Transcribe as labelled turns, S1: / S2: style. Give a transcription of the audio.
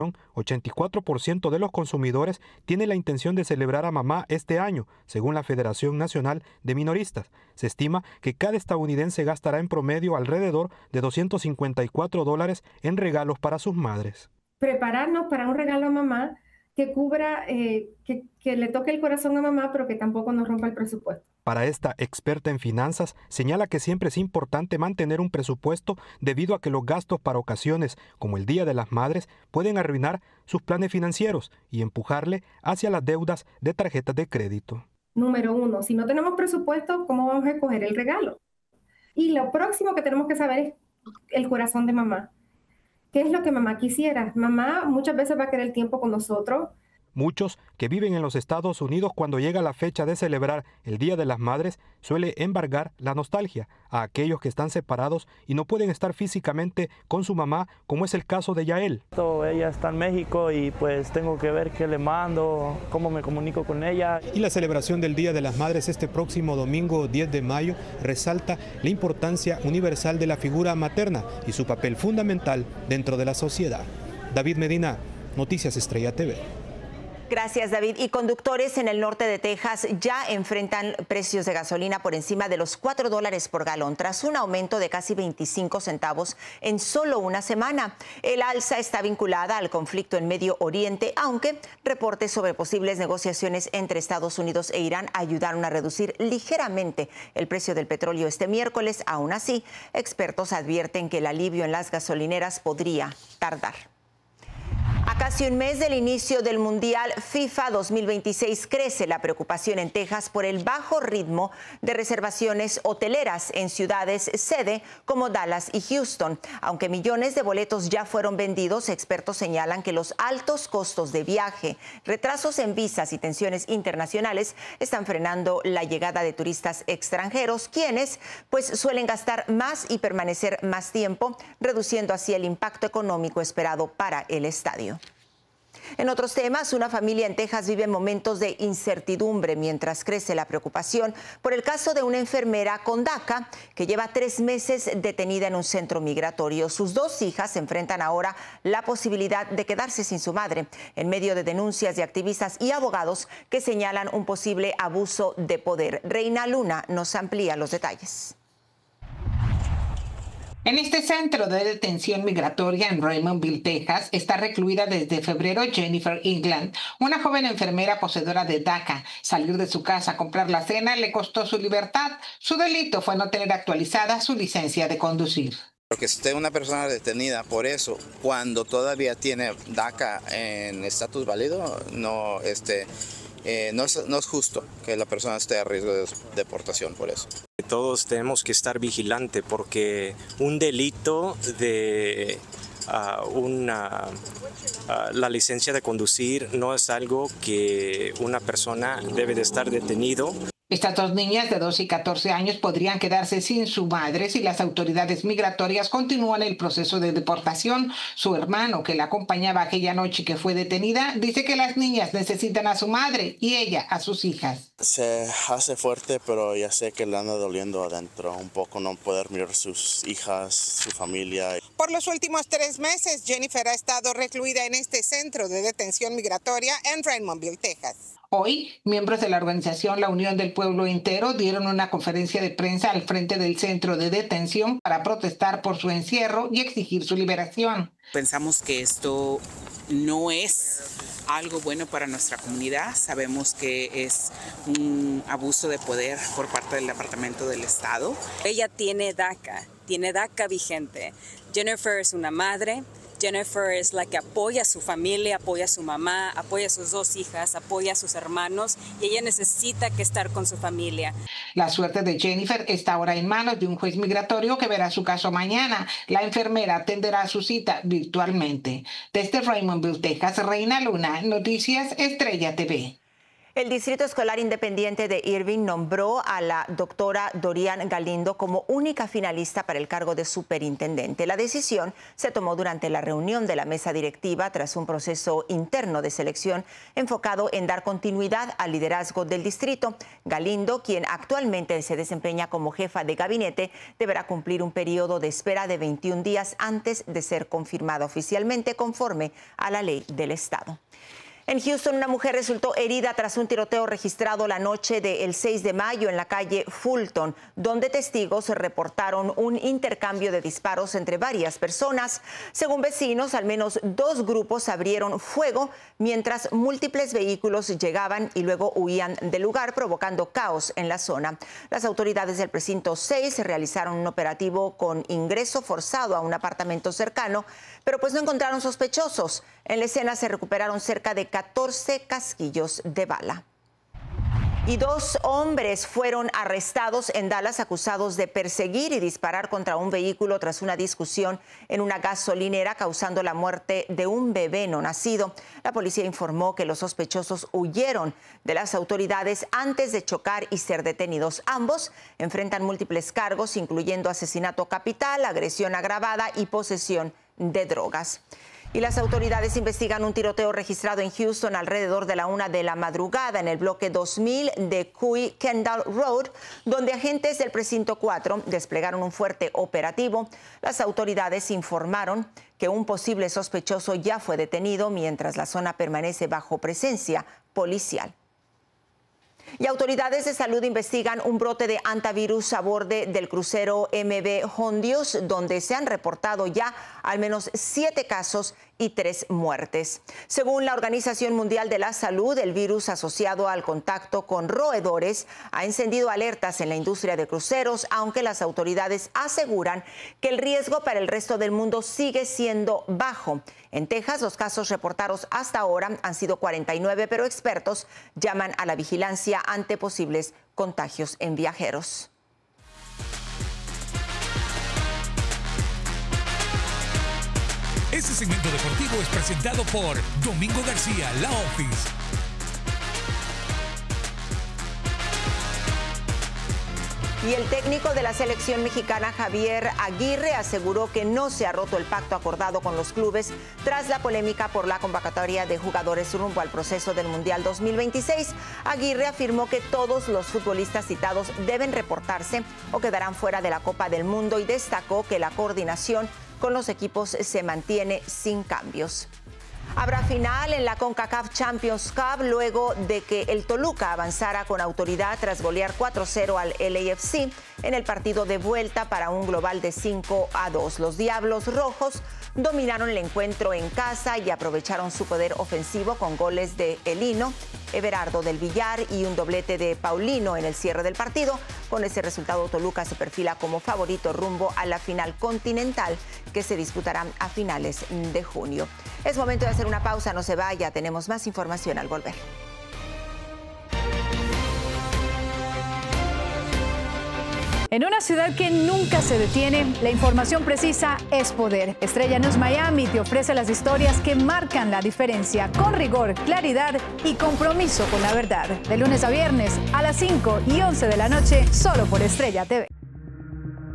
S1: 84% de los consumidores tiene la intención de celebrar a mamá este año, según la Federación Nacional de Minoristas. Se estima que cada estadounidense gastará en promedio alrededor de $254 en regalos para sus madres.
S2: Prepararnos para un regalo a mamá que cubra, que le toque el corazón a mamá, pero que tampoco nos rompa el presupuesto.
S1: Para esta experta en finanzas, señala que siempre es importante mantener un presupuesto debido a que los gastos para ocasiones como el Día de las Madres pueden arruinar sus planes financieros y empujarle hacia las deudas de tarjetas de crédito.
S2: Número 1, si no tenemos presupuesto, ¿cómo vamos a escoger el regalo? Y lo próximo que tenemos que saber es el corazón de mamá. ¿Qué es lo que mamá quisiera? Mamá muchas veces va a querer tiempo con nosotros.
S1: Muchos que viven en los Estados Unidos cuando llega la fecha de celebrar el Día de las Madres suele embargar la nostalgia a aquellos que están separados y no pueden estar físicamente con su mamá, como es el caso de Yael.
S3: Ella está en México y pues tengo que ver qué le mando, cómo me comunico con ella.
S1: Y la celebración del Día de las Madres este próximo domingo 10 de mayo resalta la importancia universal de la figura materna y su papel fundamental dentro de la sociedad. David Medina, Noticias Estrella TV.
S4: Gracias, David. Y conductores en el norte de Texas ya enfrentan precios de gasolina por encima de los $4 por galón, tras un aumento de casi 25 centavos en solo una semana. El alza está vinculada al conflicto en Medio Oriente, aunque reportes sobre posibles negociaciones entre Estados Unidos e Irán ayudaron a reducir ligeramente el precio del petróleo este miércoles. Aún así, expertos advierten que el alivio en las gasolineras podría tardar. A casi un mes del inicio del Mundial FIFA 2026 crece la preocupación en Texas por el bajo ritmo de reservaciones hoteleras en ciudades sede como Dallas y Houston. Aunque millones de boletos ya fueron vendidos, expertos señalan que los altos costos de viaje, retrasos en visas y tensiones internacionales están frenando la llegada de turistas extranjeros, quienes pues suelen gastar más y permanecer más tiempo, reduciendo así el impacto económico esperado para el estadio. En otros temas, una familia en Texas vive momentos de incertidumbre mientras crece la preocupación por el caso de una enfermera con DACA que lleva 3 meses detenida en un centro migratorio. Sus 2 hijas enfrentan ahora la posibilidad de quedarse sin su madre en medio de denuncias de activistas y abogados que señalan un posible abuso de poder. Reina Luna nos amplía los detalles.
S5: En este centro de detención migratoria en Raymondville, Texas, está recluida desde febrero Jennifer England, una joven enfermera poseedora de DACA. Salir de su casa a comprar la cena le costó su libertad. Su delito fue no tener actualizada su licencia de conducir.
S6: Porque esté una persona detenida por eso, cuando todavía tiene DACA en estatus válido, no es justo que la persona esté a riesgo de deportación por eso.
S7: Todos tenemos que estar vigilantes porque un delito de la licencia de conducir no es algo que una persona debe de estar detenido.
S5: Estas 2 niñas de 12 y 14 años podrían quedarse sin su madre si las autoridades migratorias continúan el proceso de deportación. Su hermano, que la acompañaba aquella noche que fue detenida, dice que las niñas necesitan a su madre y ella a sus hijas.
S8: Se hace fuerte, pero ya sé que le anda doliendo adentro un poco no poder mirar a sus hijas, su familia.
S5: Por los últimos 3 meses, Jennifer ha estado recluida en este centro de detención migratoria en Raymondville, Texas. Hoy, miembros de la organización La Unión del Pueblo Entero dieron una conferencia de prensa al frente del centro de detención para protestar por su encierro y exigir su liberación.
S9: Pensamos que esto no es algo bueno para nuestra comunidad. Sabemos que es un abuso de poder por parte del Departamento del Estado.
S10: Ella tiene DACA vigente. Jennifer es una madre. Jennifer es la que apoya a su familia, apoya a su mamá, apoya a sus 2 hijas, apoya a sus hermanos y ella necesita que estar con su familia.
S5: La suerte de Jennifer está ahora en manos de un juez migratorio que verá su caso mañana. La enfermera atenderá su cita virtualmente. Desde Raymondville, Texas, Reina Luna, Noticias Estrella TV.
S4: El Distrito Escolar Independiente de Irving nombró a la doctora Dorian Galindo como única finalista para el cargo de superintendente. La decisión se tomó durante la reunión de la mesa directiva tras un proceso interno de selección enfocado en dar continuidad al liderazgo del distrito. Galindo, quien actualmente se desempeña como jefa de gabinete, deberá cumplir un periodo de espera de 21 días antes de ser confirmada oficialmente conforme a la ley del estado. En Houston, una mujer resultó herida tras un tiroteo registrado la noche del 6 de mayo en la calle Fulton, donde testigos reportaron un intercambio de disparos entre varias personas. Según vecinos, al menos 2 grupos abrieron fuego mientras múltiples vehículos llegaban y luego huían del lugar, provocando caos en la zona. Las autoridades del precinto 6 realizaron un operativo con ingreso forzado a un apartamento cercano, pero pues no encontraron sospechosos. En la escena se recuperaron cerca de 14 casquillos de bala. Y 2 hombres fueron arrestados en Dallas acusados de perseguir y disparar contra un vehículo tras una discusión en una gasolinera, causando la muerte de un bebé no nacido. La policía informó que los sospechosos huyeron de las autoridades antes de chocar y ser detenidos. Ambos enfrentan múltiples cargos, incluyendo asesinato capital, agresión agravada y posesión de drogas. Y las autoridades investigan un tiroteo registrado en Houston alrededor de la 1 de la madrugada en el bloque 2000 de Cuy Kendall Road, donde agentes del precinto 4 desplegaron un fuerte operativo. Las autoridades informaron que un posible sospechoso ya fue detenido mientras la zona permanece bajo presencia policial. Y autoridades de salud investigan un brote de hantavirus a bordo del crucero MV Hondios, donde se han reportado ya al menos 7 casos y 3 muertes. Según la Organización Mundial de la Salud, el virus asociado al contacto con roedores ha encendido alertas en la industria de cruceros, aunque las autoridades aseguran que el riesgo para el resto del mundo sigue siendo bajo. En Texas, los casos reportados hasta ahora han sido 49, pero expertos llaman a la vigilancia ante posibles contagios en viajeros.
S11: Este segmento deportivo es presentado por Domingo García, La Office.
S4: Y el técnico de la selección mexicana, Javier Aguirre, aseguró que no se ha roto el pacto acordado con los clubes tras la polémica por la convocatoria de jugadores rumbo al proceso del Mundial 2026. Aguirre afirmó que todos los futbolistas citados deben reportarse o quedarán fuera de la Copa del Mundo y destacó que la coordinación con los equipos se mantiene sin cambios. Habrá final en la CONCACAF Champions Cup luego de que el Toluca avanzara con autoridad tras golear 4-0 al LAFC en el partido de vuelta para un global de 5-2. Los Diablos Rojos dominaron el encuentro en casa y aprovecharon su poder ofensivo con goles de Elino, Everardo del Villar y un doblete de Paulino en el cierre del partido. Con ese resultado, Toluca se perfila como favorito rumbo a la final continental que se disputará a finales de junio. Es momento de hacer una pausa, no se vaya, tenemos más información al volver.
S12: En una ciudad que nunca se detiene, la información precisa es poder. Estrella News Miami te ofrece las historias que marcan la diferencia, con rigor, claridad y compromiso con la verdad. De lunes a viernes a las 5 y 11 de la noche, solo por Estrella TV.